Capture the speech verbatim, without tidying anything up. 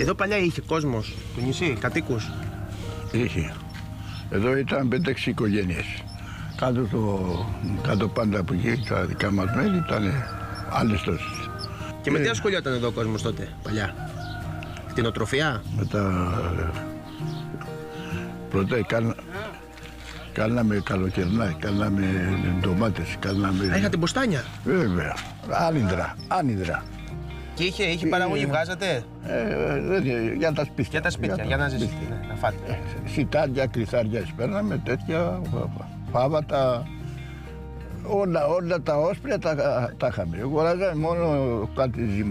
Εδώ παλιά είχε κόσμος το νησί, κατοίκους? Είχε. Εδώ ήταν πέντε-έξι οικογένειες. Κάτω, το, κάτω πάντα από εκεί, τα δικά μας μέρη ήταν άλλες τόσες. Και με τι ασχολιόταν εδώ ο κόσμος τότε, παλιά? Κτηνοτροφία? Μετά, πρώτα κάνα, κάναμε καλοκαιρινά, κάναμε ντομάτες, κάναμε... Α, είχατε μποστάνια? Βέβαια, άνυδρα, άνυδρα. Και είχε, είχε παραγωγή, βγάζατε? Ε, για τα σπίτια. Για τα σπίτια, για, για να ζήσετε, ναι, να φάτε. Ε, σιτάρια, κρυθάρια σπέρναμε, τέτοια, φάβατα. Όλα, όλα τα όσπρια τα, τα είχαμε. Αγοράζαμε μόνο κάτι ζυμά.